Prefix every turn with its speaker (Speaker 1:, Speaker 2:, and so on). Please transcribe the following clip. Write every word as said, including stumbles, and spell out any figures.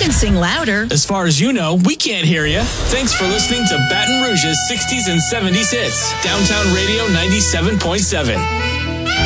Speaker 1: can sing louder.
Speaker 2: As far as you know, we can't hear you. Thanks for listening to Baton Rouge's sixties and seventies hits. Downtown Radio ninety-seven point seven.